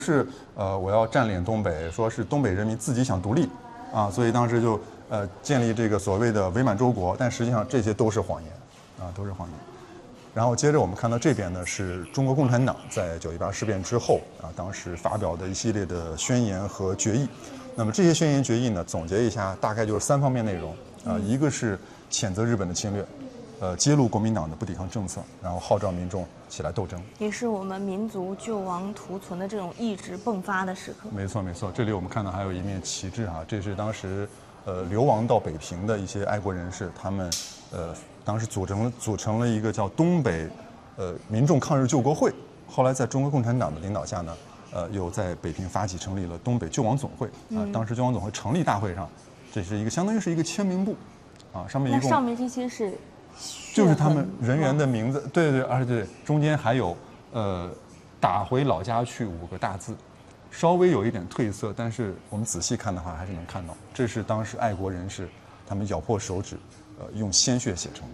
是我要占领东北，说是东北人民自己想独立啊，所以当时就建立这个所谓的伪满洲国，但实际上这些都是谎言啊，都是谎言。然后接着我们看到这边呢是中国共产党在9·18事变之后啊，当时发表的一系列的宣言和决议。那么这些宣言决议呢，总结一下，大概就是3方面内容啊，一个是谴责日本的侵略。揭露国民党的不抵抗政策，然后号召民众起来斗争， 也是我们民族救亡图存的这种意志迸发的时刻。 没错没错，这里我们看到还有一面旗帜啊，这是当时流亡到北平的一些爱国人士，他们当时组成了一个叫东北民众抗日救国会，后来在中国共产党的领导下呢，又在北平发起成立了东北救亡总会啊。当时救亡总会成立大会上，这是一个相当于是一个签名簿啊，上面上面这些是。 就是他们人员的名字，对对，而且对，中间还有打回老家去5个大字，稍微有一点褪色，但是我们仔细看的话还是能看到，这是当时爱国人士他们咬破手指，用鲜血写成的。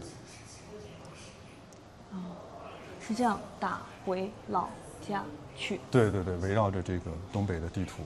哦，是这样，打回老家去。 对对对，围绕着这个东北的地图，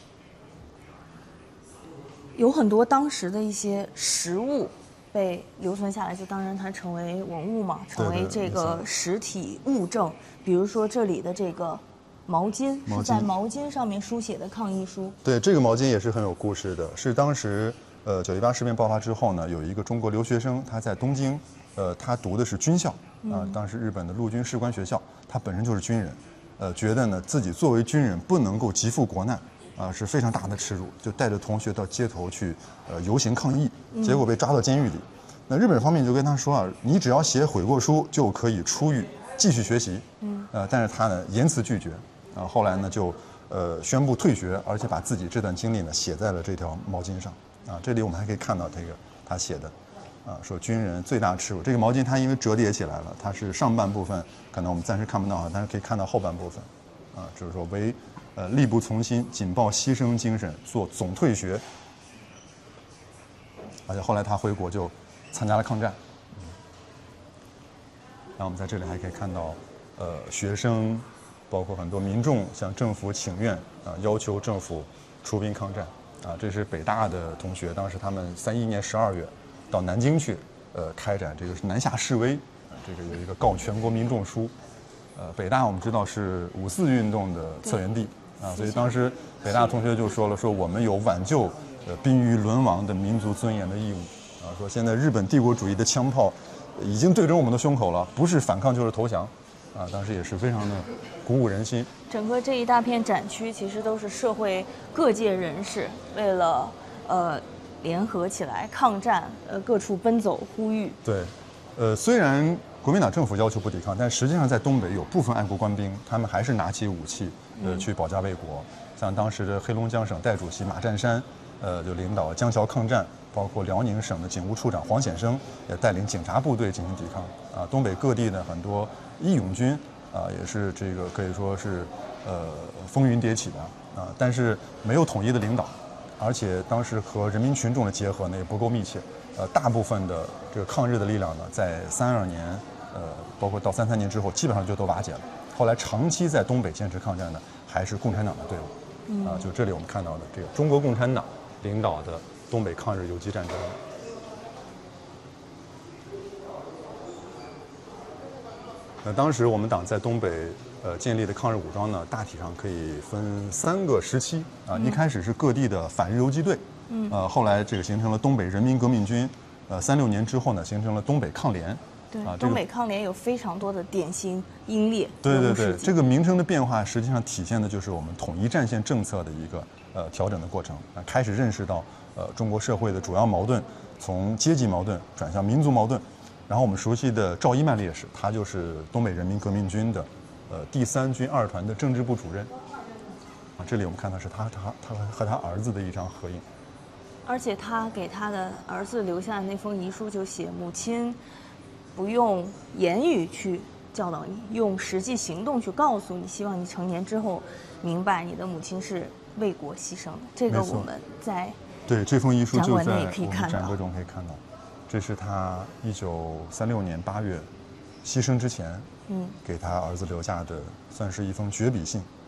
有很多当时的一些实物。被留存下来，就当然它成为文物嘛，成为这个实体物证。比如说这里的这个毛巾，是在毛巾上面书写的抗议书。 对，这个毛巾也是很有故事的，是当时9·18事变爆发之后呢，有一个中国留学生，他在东京，他读的是军校啊，当时日本的陆军士官学校，他本身就是军人，觉得呢自己作为军人不能够急赴国难。啊，是非常大的耻辱，就带着同学到街头去游行抗议，结果被抓到监狱里。那日本方面就跟他说啊，你只要写悔过书就可以出狱继续学习。但是他呢严词拒绝啊，后来呢就宣布退学，而且把自己这段经历呢写在了这条毛巾上啊。这里我们还可以看到这个他写的啊，说军人最大耻辱。这个毛巾它因为折叠起来了，它是上半部分可能我们暂时看不到啊，但是可以看到后半部分啊，就是说为力不从心，紧抱牺牲精神，做总退学。而且后来他回国就参加了抗战。然后我们在这里还可以看到，学生，包括很多民众向政府请愿啊，要求政府出兵抗战啊。这是北大的同学，当时他们31年12月到南京去，开展这个是南下示威，这个有一个告全国民众书。北大我们知道是5·4运动的策源地。啊，所以当时北大同学就说了，说我们有挽救濒于沦亡的民族尊严的义务啊，说现在日本帝国主义的枪炮已经对准我们的胸口了，不是反抗就是投降啊，当时也是非常的鼓舞人心。 整个这一大片展区其实都是社会各界人士为了联合起来抗战，各处奔走呼吁。 对，虽然国民党政府要求不抵抗，但实际上在东北有部分爱国官兵，他们还是拿起武器，去保家卫国。像当时的黑龙江省代主席马占山，就领导江桥抗战，包括辽宁省的警务处长黄显生也带领警察部队进行抵抗。啊，东北各地的很多义勇军啊，也是这个可以说是风云迭起的啊，但是没有统一的领导，而且当时和人民群众的结合呢也不够密切。大部分的这个抗日的力量呢，在32年，包括到33年之后，基本上就都瓦解了。后来长期在东北坚持抗战的还是共产党的队伍，啊，就这里我们看到的这个中国共产党领导的东北抗日游击战争。那当时我们党在东北建立的抗日武装呢，大体上可以分3个时期啊，一开始是各地的反日游击队。后来这个形成了东北人民革命军，36年之后呢，形成了东北抗联。 对，东北抗联有非常多的典型英烈。 对对对，这个名称的变化实际上体现的就是我们统一战线政策的一个调整的过程。开始认识到中国社会的主要矛盾从阶级矛盾转向民族矛盾。然后我们熟悉的赵一曼烈士，他就是东北人民革命军的第3军2团的政治部主任。啊，这里我们看到是他和他儿子的一张合影。 而且他给他的儿子留下的那封遗书就写：母亲不用言语去教导你，用实际行动去告诉你，希望你成年之后明白你的母亲是为国牺牲的。这个我们在对这封遗书就在我们展柜中可以看到，这是他1936年8月牺牲之前，给他儿子留下的，算是一封绝笔信。